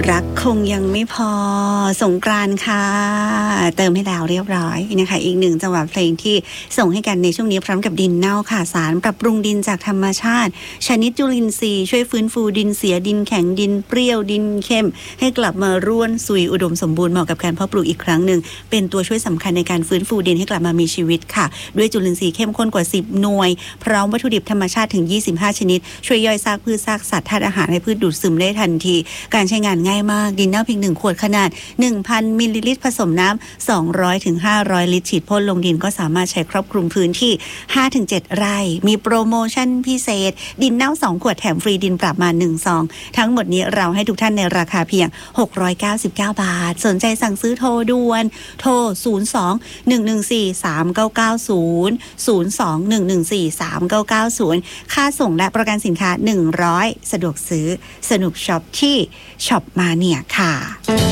รักคงยังไม่พอสงกรานต์ค่ะเติมให้แล้วเรียบร้อยนะคะอีกหนึ่งจังหวะเพลงที่ส่งให้กันในช่วงนี้พร้อมกับดินเน่าค่ะสารปรับปรุงดินจากธรรมชาติชนิดจุลินทรีย์ช่วยฟื้นฟูดินเสียดินแข็งดินเปรี้ยวดินเข้มให้กลับมาร่วนซุยอุดมสมบูรณ์เหมาะกับการเพาะปลูกอีกครั้งหนึ่งเป็นตัวช่วยสำคัญในการฟื้นฟูดินให้กลับมามีชีวิตค่ะด้วยจุลินทรีย์เข้มข้นกว่า10หน่วยพร้อมวัตถุดิบธรรมชาติถึง25ชนิดช่วยย่อยซากพืชซากสัตว์ธาตุอาหารให้พืชดูดซึมได้ทันทีการใช้งานง่ายมากดินเน่าเพียง1ขวดขนาด 1,000 มิลลิลิตรผสมน้ำ200ถึง500ลิตรฉีดพ่นลงดินก็สามารถใช้ครอบคลุมพื้นที่ 5-7 ไร่มีโปรโมชั่นพิเศษดินเน่า2ขวดแถมฟรีดินปรับมา1ซองทั้งหมดนี้เราให้ทุกท่านในราคาเพียง699บาทสนใจสั่งซื้อโทรด่วนโทร02-114-3990 02-114-3990ค่าส่งและประกันสินค้า100สะดวกซื้อสนุกช็อปที่ช็อปมาเนี่ยค่ะ